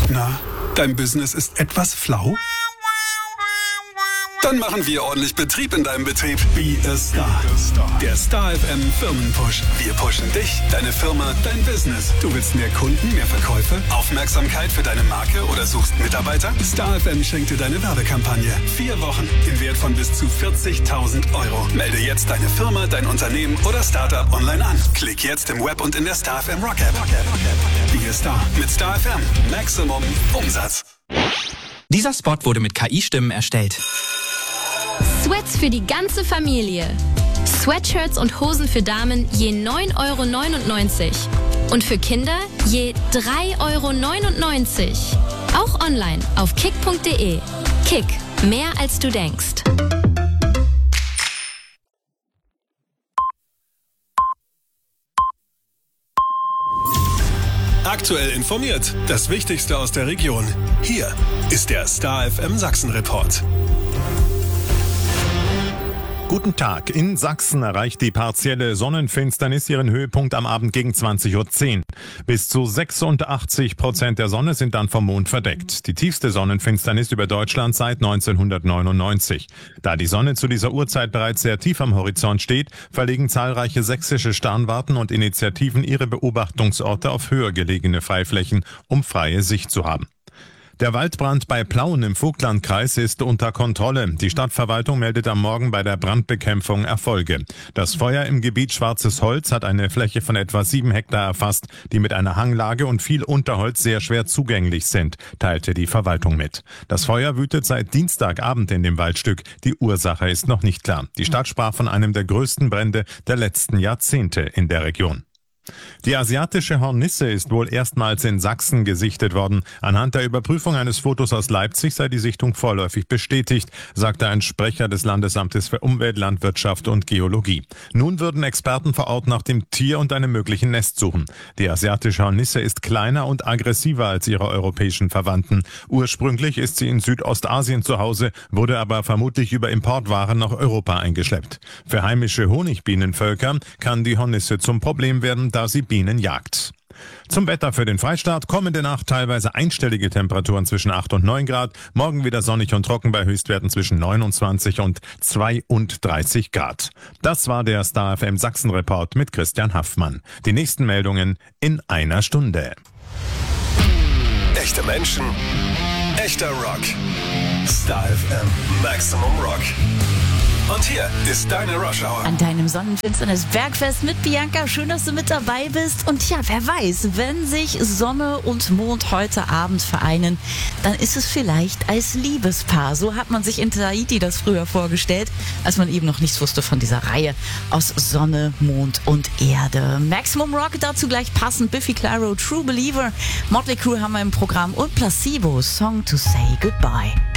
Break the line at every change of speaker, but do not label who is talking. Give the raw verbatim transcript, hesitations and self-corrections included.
Na, dein Business ist etwas flau? Dann machen wir ordentlich Betrieb in deinem Betrieb. Be a Star. Der Star F M Firmenpush. Wir pushen dich, deine Firma, dein Business. Du willst mehr Kunden, mehr Verkäufe, Aufmerksamkeit für deine Marke oder suchst Mitarbeiter? Star F M schenkt dir deine Werbekampagne. Vier Wochen im Wert von bis zu vierzigtausend Euro. Melde jetzt deine Firma, dein Unternehmen oder Startup online an. Klick jetzt im Web und in der Star F M Rock App. Be a Star mit Star F M. Maximum Umsatz.
Dieser Spot wurde mit K I-Stimmen erstellt.
Sweats für die ganze Familie. Sweatshirts und Hosen für Damen je neun Euro neunundneunzig. Und für Kinder je drei Euro neunundneunzig. Auch online auf kick punkt de. Kick, mehr als du denkst.
Aktuell informiert. Das Wichtigste aus der Region. Hier ist der Star F M Sachsen Report.
Guten Tag. In Sachsen erreicht die partielle Sonnenfinsternis ihren Höhepunkt am Abend gegen zwanzig Uhr zehn. Bis zu sechsundachtzig Prozent der Sonne sind dann vom Mond verdeckt. Die tiefste Sonnenfinsternis über Deutschland seit neunzehnhundertneunundneunzig. Da die Sonne zu dieser Uhrzeit bereits sehr tief am Horizont steht, verlegen zahlreiche sächsische Sternwarten und Initiativen ihre Beobachtungsorte auf höher gelegene Freiflächen, um freie Sicht zu haben. Der Waldbrand bei Plauen im Vogtlandkreis ist unter Kontrolle. Die Stadtverwaltung meldet am Morgen bei der Brandbekämpfung Erfolge. Das Feuer im Gebiet Schwarzes Holz hat eine Fläche von etwa sieben Hektar erfasst, die mit einer Hanglage und viel Unterholz sehr schwer zugänglich sind, teilte die Verwaltung mit. Das Feuer wütet seit Dienstagabend in dem Waldstück. Die Ursache ist noch nicht klar. Die Stadt sprach von einem der größten Brände der letzten Jahrzehnte in der Region. Die asiatische Hornisse ist wohl erstmals in Sachsen gesichtet worden. Anhand der Überprüfung eines Fotos aus Leipzig sei die Sichtung vorläufig bestätigt, sagte ein Sprecher des Landesamtes für Umwelt, Landwirtschaft und Geologie. Nun würden Experten vor Ort nach dem Tier und einem möglichen Nest suchen. Die asiatische Hornisse ist kleiner und aggressiver als ihre europäischen Verwandten. Ursprünglich ist sie in Südostasien zu Hause, wurde aber vermutlich über Importwaren nach Europa eingeschleppt. Für heimische Honigbienenvölker kann die Hornisse zum Problem werden, da sie Bienen jagt. Zum Wetter für den Freistaat: kommende Nacht teilweise einstellige Temperaturen zwischen acht und neun Grad, morgen wieder sonnig und trocken bei Höchstwerten zwischen neunundzwanzig und zweiunddreißig Grad. Das war der Star F M Sachsen Report mit Christian Haffmann. Die nächsten Meldungen in einer Stunde.
Echte Menschen, echter Rock. Star F M Maximum Rock. Und hier ist deine Rush Hour.
An deinem Sonnenfinsternis Bergfest mit Bianca. Schön, dass du mit dabei bist. Und ja, wer weiß, wenn sich Sonne und Mond heute Abend vereinen, dann ist es vielleicht als Liebespaar. So hat man sich in Tahiti das früher vorgestellt, als man eben noch nichts wusste von dieser Reihe aus Sonne, Mond und Erde. Maximum Rock, dazu gleich passend Biffy Clyro, True Believer. Motley Crue haben wir im Programm und Placebo, Song to Say Goodbye.